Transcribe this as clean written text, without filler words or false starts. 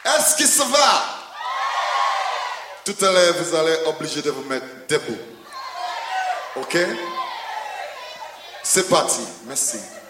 Est-ce que ça va? Tout à l'heure, vous allez obligé de vous mettre debout. Ok? C'est parti. Merci.